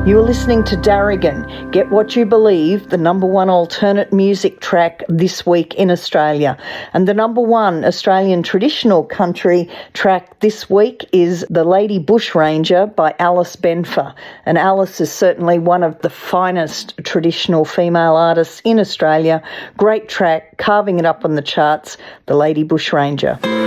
You are listening to Darrigan, Get What You Believe, the number one alternate music track this week in Australia. And the number one Australian traditional country track this week is The Lady Bushranger by Alice Benfer. And Alice is certainly one of the finest traditional female artists in Australia. Great track, carving it up on the charts, The Lady Bushranger.